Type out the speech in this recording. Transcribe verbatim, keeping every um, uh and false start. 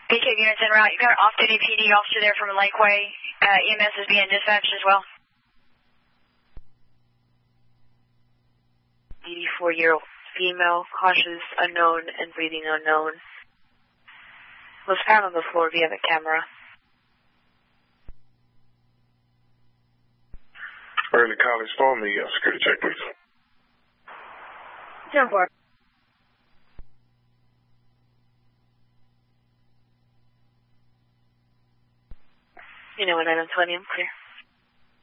P K units en route. You got an off-duty P D officer there from Lakeway. Uh, E M S is being dispatched as well. eighty-four-year-old female, cautious, unknown, and breathing unknown. Was found on the floor via the camera. Early college, follow me. Uh, security check, please. ten four. You know what, nine twenty, I'm clear.